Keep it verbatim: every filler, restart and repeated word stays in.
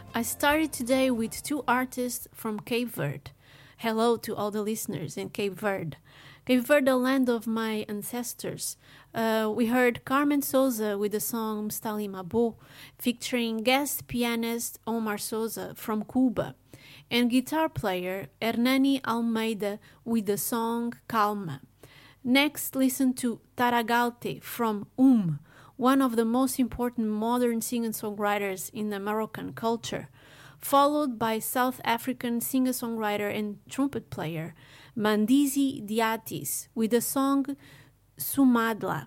I started today with two artists from Cape Verde. Hello to all the listeners in Cape Verde. Cape Verde, the land of my ancestors. Uh, we heard Carmen Souza with the song Mstali Mabo, featuring guest pianist Omar Souza from Cuba, and guitar player Hernani Almeida with the song Calma. Next, listen to Taragalte from Um, one of the most important modern singer-songwriters in the Moroccan culture, followed by South African singer-songwriter and trumpet player Mandizi Diatis with the song Sumadla.